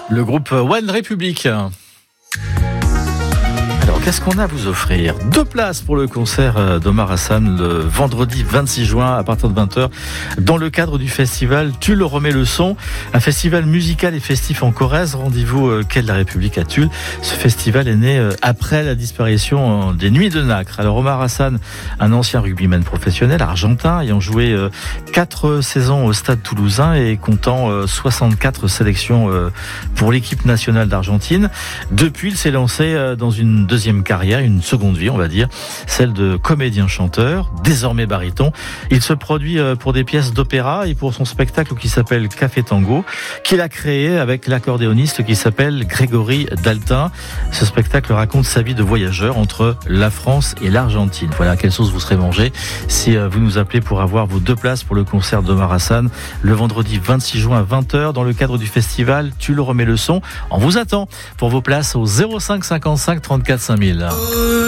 Le groupe One Republic. Alors, qu'est-ce qu'on a à vous offrir ? 2 places pour le concert d'Omar Hassan le vendredi 26 juin à partir de 20h dans le cadre du festival Tulle remet le son, un festival musical et festif en Corrèze. Rendez-vous quai de la République à Tulle. Ce festival est né après la disparition des Nuits de Nacre. Alors, Omar Hassan, un ancien rugbyman professionnel argentin ayant joué 4 saisons au Stade Toulousain et comptant 64 sélections pour l'équipe nationale d'Argentine. Depuis, il s'est lancé dans une deuxième carrière, une seconde vie, on va dire, celle de comédien-chanteur, désormais baryton. Il se produit pour des pièces d'opéra et pour son spectacle qui s'appelle Café Tango, qu'il a créé avec l'accordéoniste qui s'appelle Grégory Daltin. Ce spectacle raconte sa vie de voyageur entre la France et l'Argentine. Voilà, quelle sauce vous serez mangé si vous nous appelez pour avoir vos 2 places pour le concert d'Omar Hassan le vendredi 26 juin à 20h dans le cadre du festival Tulle remet le son. On vous attend pour vos places au 05 55 34 5000.